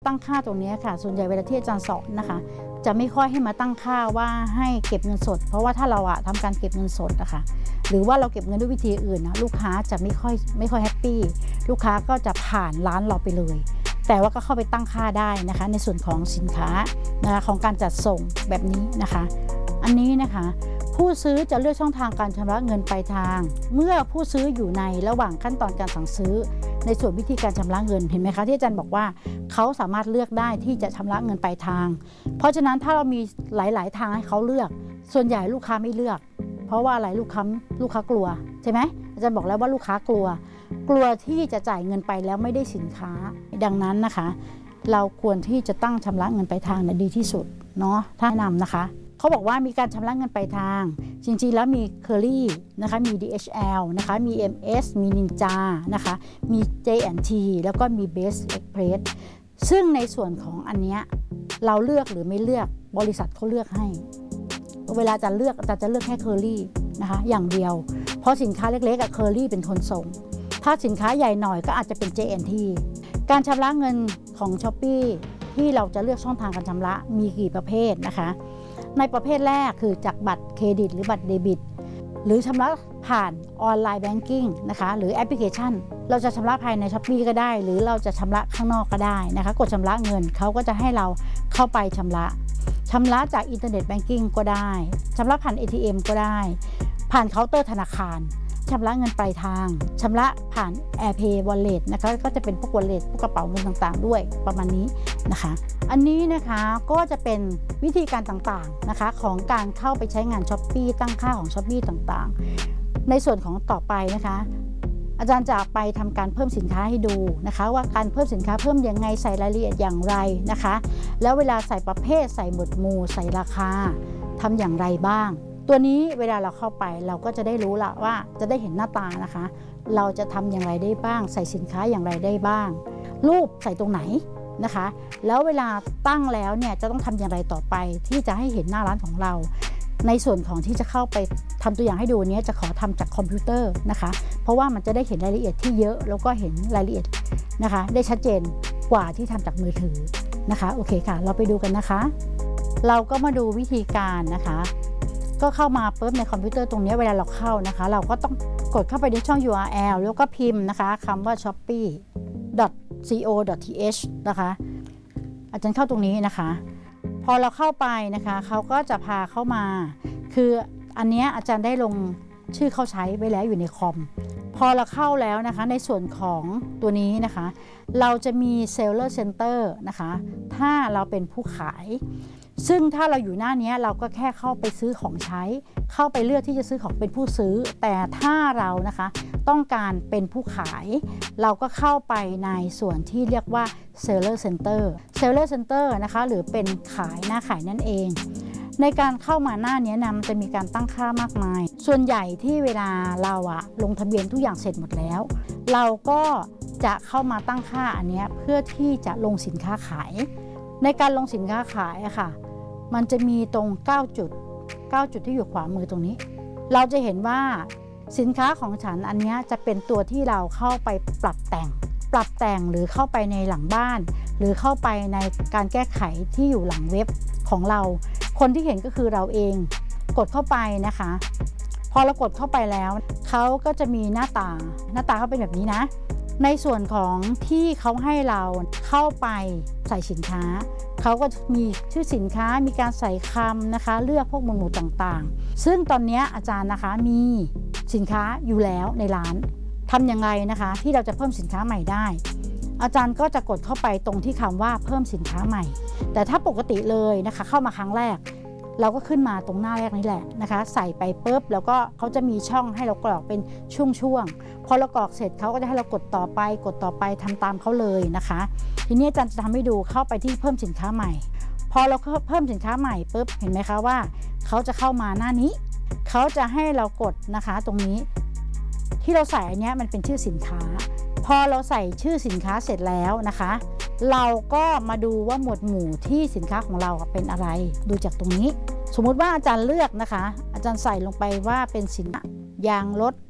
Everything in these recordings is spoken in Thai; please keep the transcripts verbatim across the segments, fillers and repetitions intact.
ตั้งค่าตรงนี้ค่ะส่วนใหญ่เวลาที่อาจารย์สอนนะคะจะไม่ค่อยให้มาตั้งค่าว่าให้เก็บเงินสดเพราะว่าถ้าเราอะทำการเก็บเงินสดอะค่ะหรือว่าเราเก็บเงินด้วยวิธีอื่นนะลูกค้าจะไม่ค่อยไม่ค่อยแฮปปี้ลูกค้าก็จะผ่านร้านเราไปเลยแต่ว่าก็เข้าไปตั้งค่าได้นะคะในส่วนของสินค้านะคะของการจัดส่งแบบนี้นะคะอันนี้นะคะผู้ซื้อจะเลือกช่องทางการชำระเงินปลายทางเมื่อผู้ซื้ออยู่ในระหว่างขั้นตอนการสั่งซื้อในส่วนวิธีการชำระเงินเห็นไหมคะที่อาจารย์บอกว่าเขาสามารถเลือกได้ที่จะชำระเงินปลายทางเพราะฉะนั้นถ้าเรามีหลายๆทางให้เขาเลือกส่วนใหญ่ลูกค้าไม่เลือกเพราะว่าอะไรลูกค้าลูกค้ากลัวใช่ไหมอาจารย์บอกแล้วว่าลูกค้ากลัวกลัวที่จะจ่ายเงินไปแล้วไม่ได้สินค้าดังนั้นนะคะเราควรที่จะตั้งชำระเงินปลายทางเนี่ยดีที่สุดเนาะถ้าแนะนำนะคะเขาบอกว่ามีการชำระเงินปลายทางจริงๆแล้วมี Curly นะคะมี ดี เอช แอล นะคะมี เอ็ม เอส มี Ninja นะคะมี เจ แอนด์ ที แล้วก็มี Best Express ซึ่งในส่วนของอันเนี้ยเราเลือกหรือไม่เลือกบริษัทเขาเลือกให้เวลาจะเลือกจะจะเลือกแค่ Curly นะคะอย่างเดียวเพราะสินค้าเล็กๆกับ Curly เป็นคนส่งถ้าสินค้าใหญ่หน่อยก็อาจจะเป็น เจ แอนด์ ที การชำระเงินของ Shopee ที่เราจะเลือกช่องทางการชำระมีกี่ประเภทนะคะในประเภทแรกคือจากบัตรเครดิตหรือบัตรเดบิตหรือชำระผ่านออนไลน์แบงกิ้งนะคะหรือแอปพลิเคชันเราจะชำระภายใน Shopee ก็ได้หรือเราจะชำระข้างนอกก็ได้นะคะกดชำระเงินเขาก็จะให้เราเข้าไปชำระชำระจากอินเทอร์เน็ตแบงกิ้งก็ได้ชำระผ่าน เอ ที เอ็ม ก็ได้ผ่านเคาน์เตอร์ธนาคารชำระเงินปลายทางชำระผ่าน AirPay Wallet นะคะก็จะเป็นพวก Wallet พวกกระเป๋าเงินต่างๆด้วยประมาณนี้นะคะอันนี้นะคะก็จะเป็นวิธีการต่างๆนะคะของการเข้าไปใช้งาน Shopee ตั้งค่าของ Shopee ต่างๆในส่วนของต่อไปนะคะอาจารย์จะไปทำการเพิ่มสินค้าให้ดูนะคะว่าการเพิ่มสินค้าเพิ่มยังไงใส่รายละเอียดอย่างไรนะคะแล้วเวลาใส่ประเภทใส่หมวดหมู่ใส่ราคาทำอย่างไรบ้างตัวนี้เวลาเราเข้าไปเราก็จะได้รู้ละว่าจะได้เห็นหน้าตานะคะเราจะทำอย่างไรได้บ้างใส่สินค้าอย่างไรได้บ้างรูปใส่ตรงไหนนะคะแล้วเวลาตั้งแล้วเนี่ยจะต้องทำอย่างไรต่อไปที่จะให้เห็นหน้าร้านของเราในส่วนของที่จะเข้าไปทำตัวอย่างให้ดูนี้จะขอทำจากคอมพิวเตอร์นะคะเพราะว่ามันจะได้เห็นรายละเอียดที่เยอะแล้วก็เห็นรายละเอียดนะคะได้ชัดเจนกว่าที่ทำจากมือถือนะคะโอเคค่ะเราไปดูกันนะคะเราก็มาดูวิธีการนะคะก็เข้ามาปุ๊บในคอมพิวเตอร์ตรงนี้เวลาเราเข้านะคะเราก็ต้องกดเข้าไปในช่อง ยู อาร์ แอล แล้วก็พิมพ์นะคะคำว่า ช็อปปี้ ดอท ซี โอ ดอท ที เอช นะคะอาจารย์เข้าตรงนี้นะคะพอเราเข้าไปนะคะเขาก็จะพาเข้ามาคืออันนี้อาจารย์ได้ลงชื่อเขาใช้ไว้แล้วอยู่ในคอมพอเราเข้าแล้วนะคะในส่วนของตัวนี้นะคะเราจะมี Seller Center นะคะถ้าเราเป็นผู้ขายซึ่งถ้าเราอยู่หน้านี้เราก็แค่เข้าไปซื้อของใช้เข้าไปเลือกที่จะซื้อของเป็นผู้ซื้อแต่ถ้าเรานะคะต้องการเป็นผู้ขายเราก็เข้าไปในส่วนที่เรียกว่า Seller Center Seller Center นะคะหรือเป็นขายหน้าขายนั่นเองในการเข้ามาหน้านี้นะมันจะมีการตั้งค่ามากมายส่วนใหญ่ที่เวลาเราอะลงทะเบียนทุกอย่างเสร็จหมดแล้วเราก็จะเข้ามาตั้งค่าอันนี้เพื่อที่จะลงสินค้าขายในการลงสินค้าขายอะค่ะมันจะมีตรงเก้าจุดเก้าจุดที่อยู่ขวามือตรงนี้เราจะเห็นว่าสินค้าของฉันอันนี้จะเป็นตัวที่เราเข้าไปปรับแต่งปรับแต่งหรือเข้าไปในหลังบ้านหรือเข้าไปในการแก้ไขที่อยู่หลังเว็บของเราคนที่เห็นก็คือเราเองกดเข้าไปนะคะพอเรากดเข้าไปแล้วเขาก็จะมีหน้าตาหน้าตาเขาเป็นแบบนี้นะในส่วนของที่เขาให้เราเข้าไปใส่สินค้าเขาก็มีชื่อสินค้ามีการใส่คำนะคะเลือกพวกหมวดหมู่ต่างๆซึ่งตอนนี้อาจารย์นะคะมีสินค้าอยู่แล้วในร้านทำยังไงนะคะที่เราจะเพิ่มสินค้าใหม่ได้อาจารย์ก็จะกดเข้าไปตรงที่คำว่าเพิ่มสินค้าใหม่แต่ถ้าปกติเลยนะคะเข้ามาครั้งแรกเราก็ขึ้นมาตรงหน้าแรกนี่แหละนะคะใส่ไปปุ๊บแล้วก็เขาจะมีช่องให้เรากรอกเป็นช่วงๆพอเรากรอกเสร็จเขาก็จะให้เรากดต่อไปกดต่อไปทำตามเขาเลยนะคะทีนี้อาจารย์จะทำให้ดูเข้าไปที่เพิ่มสินค้าใหม่พอเราเพิ่มสินค้าใหม่ปุ๊บเห็นไหมคะว่าเขาจะเข้ามาหน้านี้เขาจะให้เรากดนะคะตรงนี้ที่เราใส่อันนี้มันเป็นชื่อสินค้าพอเราใส่ชื่อสินค้าเสร็จแล้วนะคะเราก็มาดูว่าหมวดหมู่ที่สินค้าของเราเป็นอะไรดูจากตรงนี้สมมุติว่าอาจารย์เลือกนะคะอาจารย์ใส่ลงไปว่าเป็นสินค้ายางรถ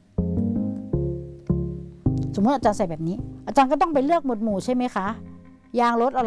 สมมติอาจารย์ใส่แบบนี้อาจารย์ก็ต้องไปเลือกหมวดหมู่ใช่ไหมคะยางรถ